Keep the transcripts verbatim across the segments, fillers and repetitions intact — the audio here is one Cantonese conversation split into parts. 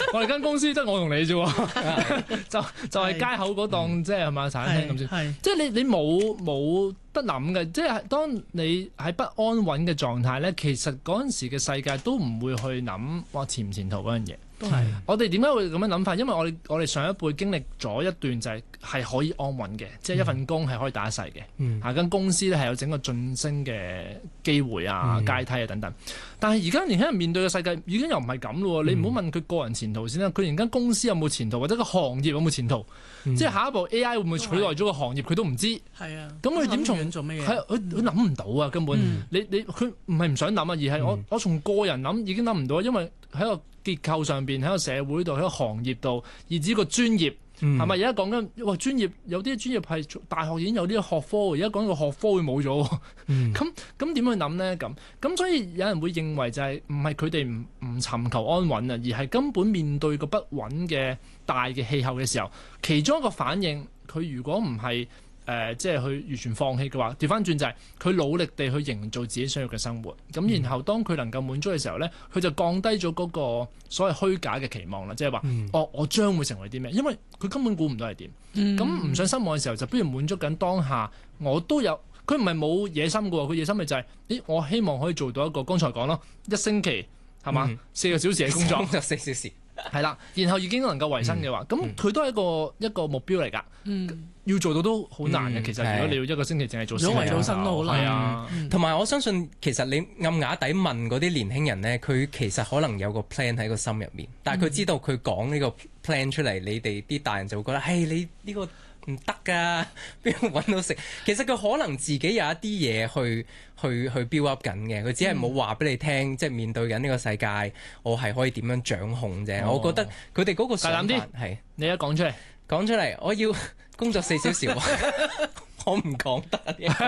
我哋間公司得我同你啫喎，就就係街口嗰檔即係係嘛茶餐廳咁先，即係你你冇冇得諗嘅，即係當你喺不安穩嘅狀態咧，其實嗰陣時嘅世界都唔會去諗話前唔前途嗰樣嘢。都係，我哋點解會咁樣諗法？因為我哋我哋上一輩經歷咗一段就係係可以安穩嘅，即係一份工係可以打一世嘅， 嗯， 嚇間公司咧係有整個晉升嘅機會啊、階梯啊等等。但係而家年輕人面對嘅世界已經又唔係咁咯喎！你唔好問佢個人前途先啦，佢連間公司有冇前途或者個行業有冇前途，即係下一步 A I 會唔會取代咗個行業，佢都唔知。 係啊， 咁佢點從做乜嘢？ 係佢佢諗唔到啊！根本你你佢唔係唔想諗啊，而係我我從個人諗已經諗唔到，因為喺個結構上邊，喺個社會度，喺個行業度，以至個專業係咪？而家講緊哇專業，有啲專業係大學已經有啲學科，而家講個學科會冇咗，咁咁點去諗呢？咁咁所以有人會認為就係唔係佢哋唔唔尋求安穩啊，而係根本面對個不穩嘅大嘅氣候嘅時候，其中一個反應，佢如果唔係。誒、呃，即係佢完全放棄嘅話，調翻轉就係佢努力地去營造自己想要嘅生活。咁、嗯、然後當佢能夠滿足嘅時候咧，佢就降低咗嗰個所謂虛假嘅期望啦，即係話，嗯、哦，我將會成為啲咩？因為佢根本估唔到係點。咁唔、嗯、想失望嘅時候，就不如滿足緊當下。我都有，佢唔係冇野心嘅喎，佢野心咪就係、是，咦，我希望可以做到一個，剛才講咯，一星期係嘛，嗯、四個小時嘅工作， 就四小時。 係啦，然後已經能夠維生嘅話，咁佢、嗯、都係一個一個目標嚟㗎。嗯、要做到都好難嘅。嗯、其實如果你要一個星期淨係做， 如果維到生都好難啊。 同埋、嗯嗯、我相信，其實你暗啞底問嗰啲年輕人咧，佢其實可能有個 plan 喺個心入面，但係佢知道佢講呢個 plan 出嚟，你哋啲大人就會覺得，嘿，你呢個唔得㗎，邊度揾到食？其實佢可能自己有一啲嘢去去去 build up 緊嘅，佢只係冇話俾你聽，嗯、即係面對緊呢個世界，我係可以點樣掌控啫。哦、我覺得佢哋嗰個想法大膽啲， 係你一講出嚟， 講出嚟，我要工作四小時。我唔講得，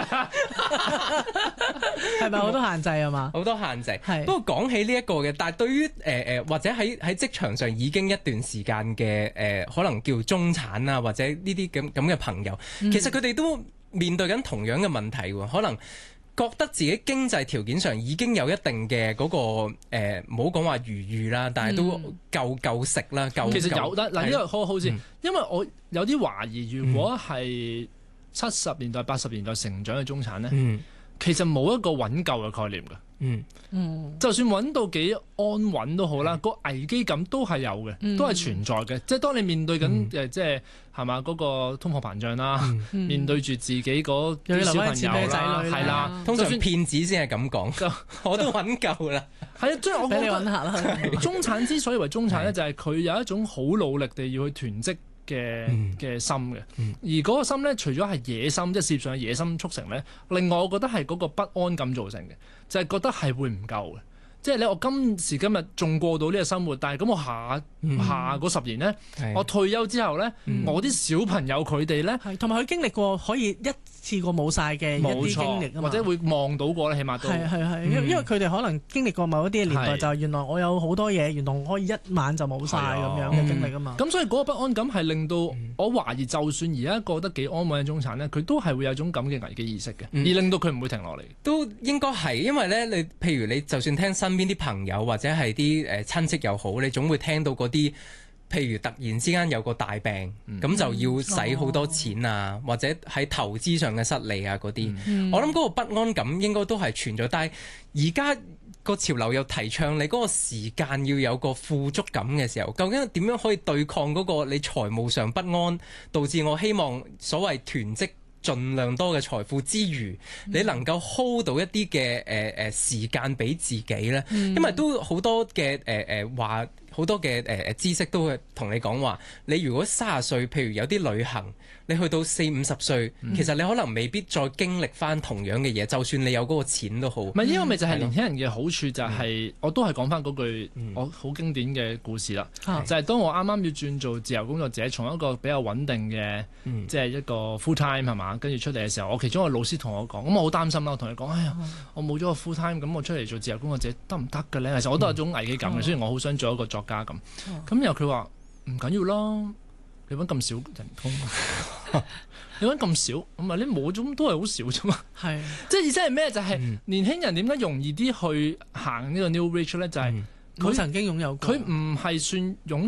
係咪好多限制啊嘛？ 好多限制。 是不過講起呢一個嘅，但係對於誒誒或者喺喺職場上已經一段時間嘅誒，可能叫中產啊，或者呢啲咁咁嘅朋友，嗯、其實佢哋都面對緊同樣嘅問題喎，可能。覺得自己經濟條件上已經有一定嘅嗰、那個唔好講話餘裕啦，但係都夠夠食啦，夠其實有得嗱呢個好好似， 嗯、 因為我有啲懷疑，如果係七十年代八十年代成長嘅中產咧，嗯、其實冇一個穩救嘅概念㗎。嗯嗯，就算揾到幾安穩都好啦，個、嗯、危機感都係有嘅，嗯、都係存在嘅。即係當你面對緊誒，嗯、即係係嘛嗰個通貨膨脹啦，嗯、面對住自己嗰啲小朋友啦，係啦， 通常騙子先係咁講，我都揾夠啦。係啊， 即係我俾你揾下啦。 中產之所以為中產咧，就係佢有一種好努力地要去囤積嘅嘅心嘅，嗯、而嗰個心咧，除咗係野心，即係事業上嘅野心促成咧，另外我覺得係嗰個不安感造成嘅，就係、是、覺得係會唔夠嘅，即係咧我今時今日仲過到呢個生活，但係咁我下、嗯、下嗰十年咧，的我退休之後咧，嗯、我啲小朋友佢哋咧， 同埋佢經歷過可以一次過冇晒嘅一啲經歷啊嘛， 或者會望到過咧，起碼都係係係，因因為佢哋可能經歷過某一啲嘅年代，就係原來我有好多嘢，原來我可以一晚就冇晒咁樣嘅經歷啊嘛。咁所以嗰個不安感係令到我懷疑，就算而家過得幾安穩嘅中產咧，佢都係會有種咁嘅危機意識嘅，而令到佢唔會停落嚟。 都應該係，因為咧，你譬如你就算聽身邊啲朋友或者係啲誒親戚又好，你總會聽到嗰啲。譬如突然之間有個大病，咁、嗯、就要使好多錢啊，嗯、或者喺投資上嘅失利啊嗰啲，嗯、我諗嗰個不安感應該都係存在。但係而家個潮流又提倡你嗰個時間要有個富足感嘅時候，究竟點樣可以對抗嗰個你財務上不安，導致我希望所謂囤積盡量多嘅財富之餘，嗯、你能夠 hold 到一啲嘅誒誒時間俾自己咧？嗯、因為都好多嘅誒誒話。好多嘅誒誒知識都會同你講話，你如果三十歲，譬如有啲旅行，你去到四五十歲，嗯、其實你可能未必再經歷翻同樣嘅嘢，就算你有嗰個錢都好。唔係呢個咪就係年輕人嘅好處，就係、嗯、我都係講翻嗰句、嗯、我好經典嘅故事啦，嗯、就係當我啱啱要轉做自由工作者，從一個比較穩定嘅，嗯、即係一個 full time 係嘛，跟住出嚟嘅時候，我其中一個老師同我講，咁我好擔心啦，我同佢講，哎呀，我冇咗個 full time，咁我出嚟做自由工作者得唔得嘅咧？其實我都有種危機感嘅，嗯、雖然我好想做一個作家咁，咁然後佢話唔緊要啦，你揾咁少人工，你揾咁少，咁啊你冇咗都係好少啫嘛。係是，即係意思係咩？就係、是、年輕人點解容易啲去行呢個 new rich 咧？就係、是、佢、嗯、 曾經擁有過， 佢唔係算擁